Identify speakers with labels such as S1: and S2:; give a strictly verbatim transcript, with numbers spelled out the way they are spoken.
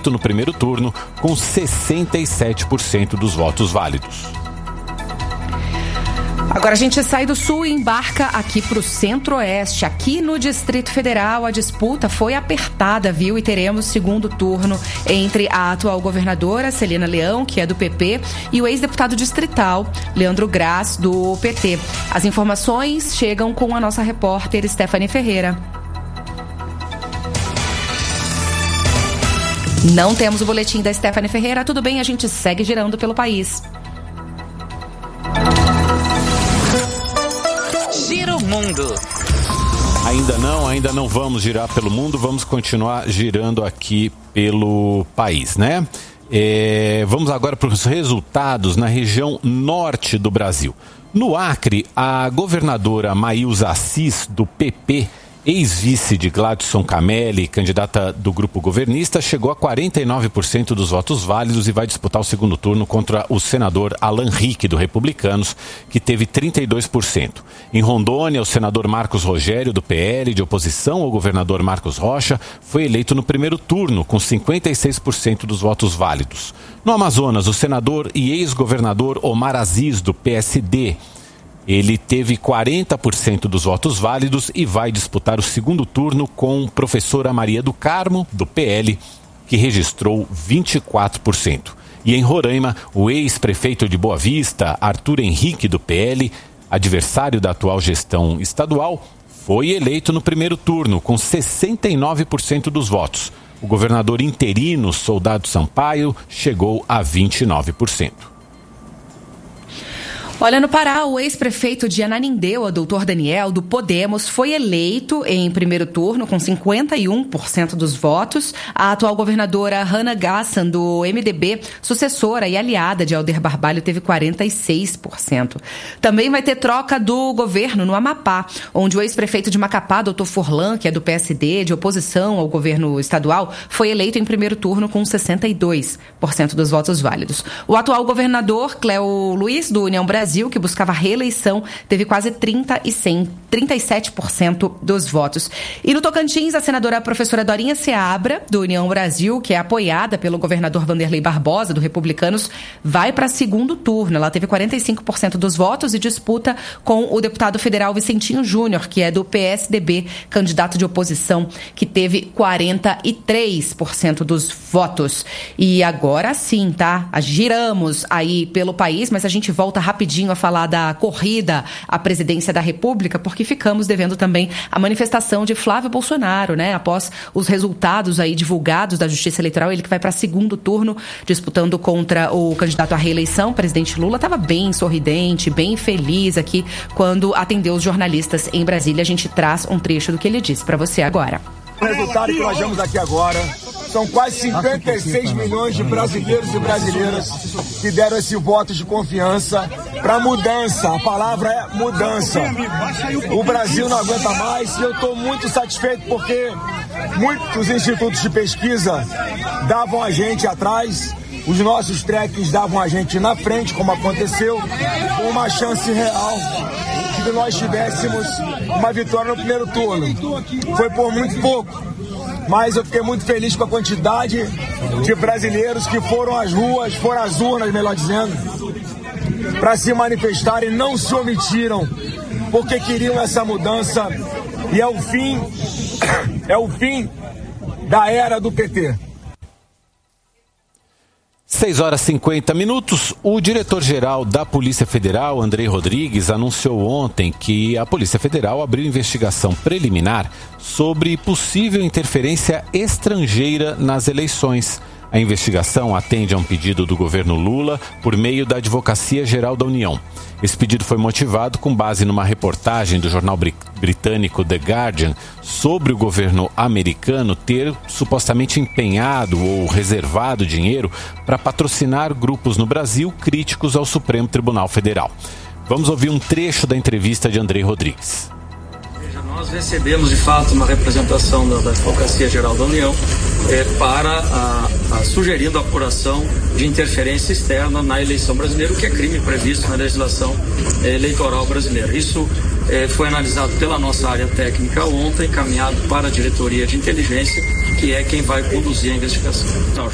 S1: eleito no primeiro turno com sessenta e sete por cento dos votos válidos.
S2: Agora a gente sai do sul e embarca aqui para o centro-oeste. Aqui no Distrito Federal a disputa foi apertada, viu? E teremos segundo turno entre a atual governadora Celina Leão, que é do P P, e o ex-deputado distrital Leandro Graz, do P T. As informações chegam com a nossa repórter Stephanie Ferreira. Não temos o boletim da Stephanie Ferreira. Tudo bem, a gente segue girando pelo país.
S3: Gira o mundo.
S1: Ainda não, ainda não vamos girar pelo mundo, vamos continuar girando aqui pelo país, né? É, vamos agora para os resultados na região norte do Brasil. No Acre, a governadora Maílza Assis, do P P, ex-vice de Gladson Camelli, candidata do grupo governista, chegou a quarenta e nove por cento dos votos válidos e vai disputar o segundo turno contra o senador Alan Rick, do Republicanos, que teve trinta e dois por cento. Em Rondônia, o senador Marcos Rogério, do P L, de oposição ao governador Marcos Rocha, foi eleito no primeiro turno, com cinquenta e seis por cento dos votos válidos. No Amazonas, o senador e ex-governador Omar Aziz, do P S D, ele teve quarenta por cento dos votos válidos e vai disputar o segundo turno com a professora Maria do Carmo, do P L, que registrou vinte e quatro por cento. E em Roraima, o ex-prefeito de Boa Vista, Arthur Henrique, do P L, adversário da atual gestão estadual, foi eleito no primeiro turno com sessenta e nove por cento dos votos. O governador interino, Soldado Sampaio, chegou a vinte e nove por cento.
S2: Olha, no Pará, o ex-prefeito de Ananindeua, doutor Daniel, do Podemos, foi eleito em primeiro turno com cinquenta e um por cento dos votos. A atual governadora Hannah Gassan, do M D B, sucessora e aliada de Alder Barbalho, teve quarenta e seis por cento. Também vai ter troca do governo no Amapá, onde o ex-prefeito de Macapá, doutor Forlan, que é do P S D, de oposição ao governo estadual, foi eleito em primeiro turno com sessenta e dois por cento dos votos válidos. O atual governador, Cléo Luiz, do União Brasil, que buscava reeleição, teve quase trinta e sete por cento dos votos. E no Tocantins, a senadora professora Dorinha Seabra, do União Brasil, que é apoiada pelo governador Vanderlei Barbosa, do Republicanos, vai para segundo turno. Ela teve quarenta e cinco por cento dos votos e disputa com o deputado federal Vicentinho Júnior, que é do P S D B, candidato de oposição, que teve quarenta e três por cento dos votos. E agora sim, tá? Giramos aí pelo país, mas a gente volta rapidinho a falar da corrida à presidência da República, porque ficamos devendo também a manifestação de Flávio Bolsonaro, né? Após os resultados aí divulgados da Justiça Eleitoral, ele que vai para segundo turno, disputando contra o candidato à reeleição, o presidente Lula, estava bem sorridente, bem feliz aqui quando atendeu os jornalistas em Brasília. A gente traz um trecho do que ele disse para você agora.
S4: O resultado que nós vemos aqui agora são quase cinquenta e seis milhões de brasileiros e brasileiras que deram esse voto de confiança para mudança. A palavra é mudança. O Brasil não aguenta mais e eu estou muito satisfeito porque muitos institutos de pesquisa davam a gente atrás, os nossos trackings davam a gente na frente, como aconteceu, com uma chance real de que nós tivéssemos uma vitória no primeiro turno. Foi por muito pouco, mas eu fiquei muito feliz com a quantidade de brasileiros que foram às ruas, foram às urnas, melhor dizendo, para se manifestarem, não se omitiram, porque queriam essa mudança e é o fim, é o fim da era do P T.
S1: seis horas e cinquenta minutos. O diretor-geral da Polícia Federal, Andrei Rodrigues, anunciou ontem que a Polícia Federal abriu investigação preliminar sobre possível interferência estrangeira nas eleições. A investigação atende a um pedido do governo Lula por meio da Advocacia Geral da União. Esse pedido foi motivado com base numa reportagem do jornal britânico The Guardian sobre o governo americano ter supostamente empenhado ou reservado dinheiro para patrocinar grupos no Brasil críticos ao Supremo Tribunal Federal. Vamos ouvir um trecho da entrevista de Andrei Rodrigues.
S5: Nós recebemos, de fato, uma representação da, da Advocacia Geral da União é, para a, a, sugerindo a apuração de interferência externa na eleição brasileira, o que é crime previsto na legislação é, eleitoral brasileira. Isso é, foi analisado pela nossa área técnica ontem, encaminhado para a Diretoria de Inteligência, que é quem vai conduzir a investigação. Então,